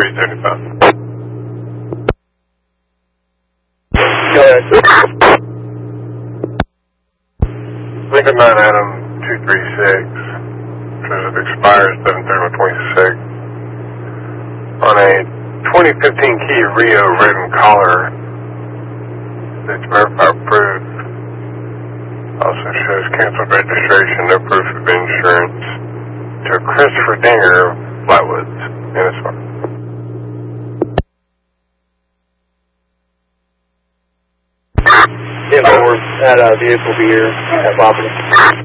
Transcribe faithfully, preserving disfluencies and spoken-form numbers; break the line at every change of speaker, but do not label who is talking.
three seventy-five.
Go ahead.
Lincoln nine Adam two three six. Says it expires seven thirty twenty-six. On a twenty fifteen Kia Rio red and collar. It's verified approved. Also shows canceled registration, no proof of insurance. To Christopher Dinger, Flatwoods, Minnesota.
Yeah, or that uh, vehicle will be here at property.